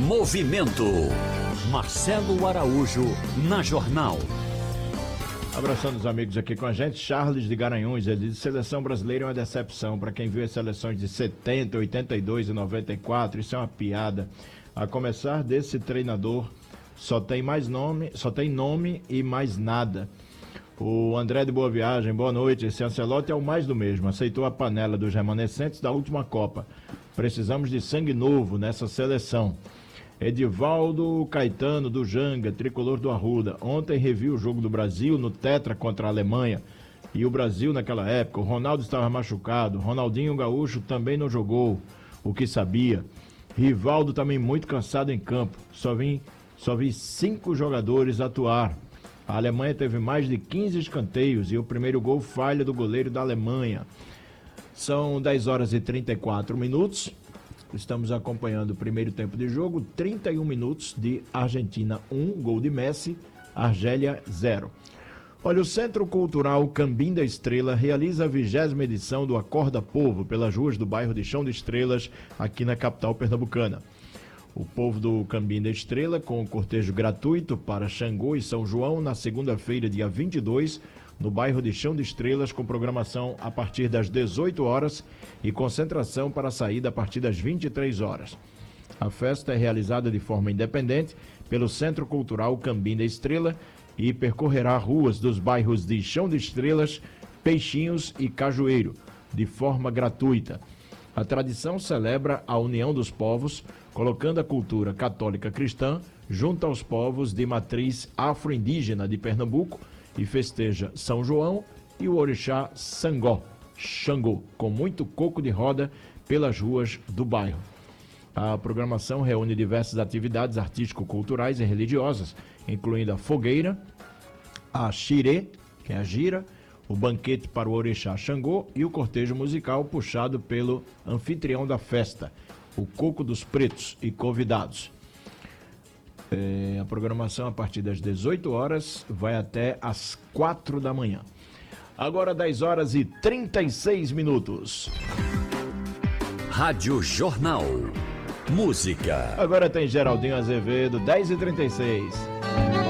Movimento. Marcelo Araújo na Jornal. Abraçando os amigos aqui com a gente, Charles de Garanhuns, ele diz: seleção brasileira é uma decepção. Para quem viu as seleções de 70, 82 e 94, isso é uma piada. A começar desse treinador, só tem nome e mais nada. O André de Boa Viagem, boa noite. Esse Ancelotti é o mais do mesmo, aceitou a panela dos remanescentes da última Copa. Precisamos de sangue novo nessa seleção. Edivaldo Caetano do Janga, tricolor do Arruda. Ontem revi o jogo do Brasil no Tetra contra a Alemanha. E o Brasil naquela época, o Ronaldo estava machucado, Ronaldinho Gaúcho também não jogou o que sabia. Rivaldo também muito cansado em campo. Só vi 5 jogadores atuar. A Alemanha teve mais de 15 escanteios e o primeiro gol falha do goleiro da Alemanha. São 10 horas e 34 minutos. Estamos acompanhando o primeiro tempo de jogo, 31 minutos de Argentina 1, gol de Messi, Argélia 0. Olha, o Centro Cultural Cambim da Estrela realiza a 20ª edição do Acorda Povo pelas ruas do bairro de Chão de Estrelas, aqui na capital pernambucana. O povo do Cambim da Estrela, com cortejo gratuito para Xangô e São João, na segunda-feira, dia 22, no bairro de Chão de Estrelas, com programação a partir das 18 horas e concentração para a saída a partir das 23 horas. A festa é realizada de forma independente pelo Centro Cultural Cambim da Estrela e percorrerá ruas dos bairros de Chão de Estrelas, Peixinhos e Cajueiro, de forma gratuita. A tradição celebra a união dos povos, colocando a cultura católica cristã junto aos povos de matriz afro-indígena de Pernambuco e festeja São João e o orixá Xangô, com muito coco de roda pelas ruas do bairro. A programação reúne diversas atividades artístico-culturais e religiosas, incluindo a fogueira, a xirê, que é a gira, o banquete para o orixá Xangô e o cortejo musical puxado pelo anfitrião da festa, o Coco dos Pretos, e convidados. A programação a partir das 18 horas vai até às 4 da manhã. Agora 10 horas e 36 minutos. Rádio Jornal. Música. Agora tem Geraldinho Azevedo, 10 e 36.